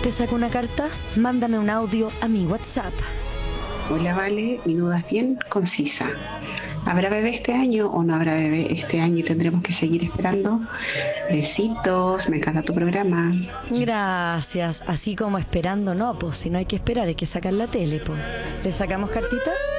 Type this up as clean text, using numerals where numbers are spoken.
¿Te saco una carta? Mándame un audio a mi WhatsApp. Hola, Vale, mi duda es bien concisa. ¿Habrá bebé este año o no habrá bebé este año y tendremos que seguir esperando? Besitos, me encanta tu programa. Gracias. Así como esperando, no, pues si no hay que esperar, hay que sacar la tele, pues. ¿Le sacamos cartita?